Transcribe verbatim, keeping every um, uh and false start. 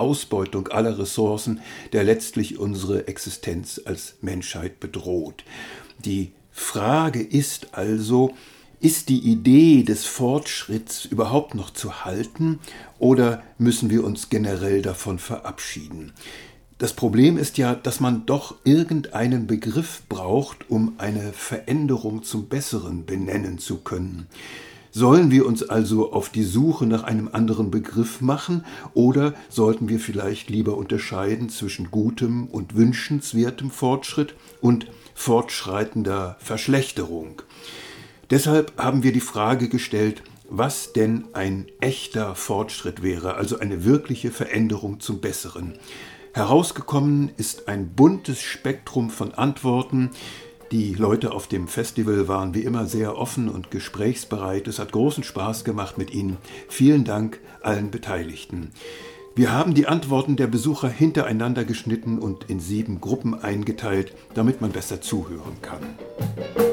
Ausbeutung aller Ressourcen, der letztlich unsere Existenz als Menschheit bedroht. Die Frage ist also, ist die Idee des Fortschritts überhaupt noch zu halten oder müssen wir uns generell davon verabschieden? Das Problem ist ja, dass man doch irgendeinen Begriff braucht, um eine Veränderung zum Besseren benennen zu können. Sollen wir uns also auf die Suche nach einem anderen Begriff machen oder sollten wir vielleicht lieber unterscheiden zwischen gutem und wünschenswertem Fortschritt und fortschreitender Verschlechterung? Deshalb haben wir die Frage gestellt, was denn ein echter Fortschritt wäre, also eine wirkliche Veränderung zum Besseren. Herausgekommen ist ein buntes Spektrum von Antworten. Die Leute auf dem Festival waren wie immer sehr offen und gesprächsbereit. Es hat großen Spaß gemacht mit Ihnen. Vielen Dank allen Beteiligten. Wir haben die Antworten der Besucher hintereinander geschnitten und in sieben Gruppen eingeteilt, damit man besser zuhören kann.